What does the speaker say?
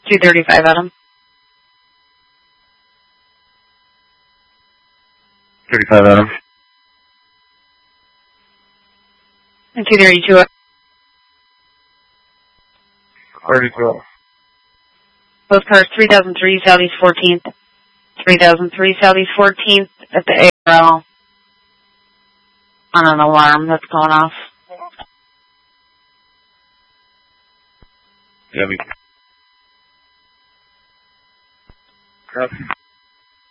235 Adam. 35 Adam. And 232. 32. Both cars 3003 Southeast 14th. 3003 Southeast 14th at the ARL on an alarm that's going off. Yeah,